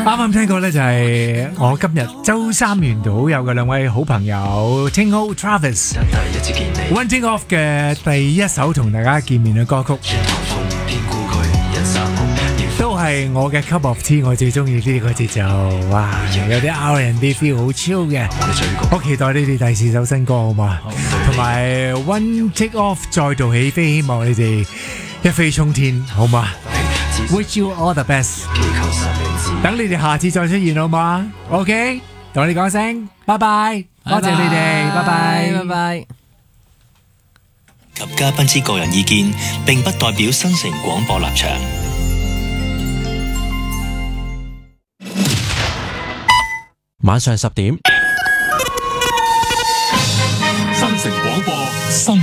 啱聽過咧，就係我今日周三沿途好友嘅兩位好朋友 Tingo Travis。One Take Off 嘅第一首同大家見面嘅歌曲，都係我嘅 cup of tea， 我最中意呢個節奏，哇，有啲 R&B feel， 好 chill 嘅。我期待你哋第4首新歌好嘛？同埋 One Take Off 再度起飛，希望你哋一飛沖天好嘛？Wish you all the best。等你哋下次再出現好嘛 ？OK， 同你講聲拜拜，多謝你哋，拜拜， 拜拜。 及嘉賓之個人意見，並不代表新城廣播立場。 晚上10點， 新城廣播。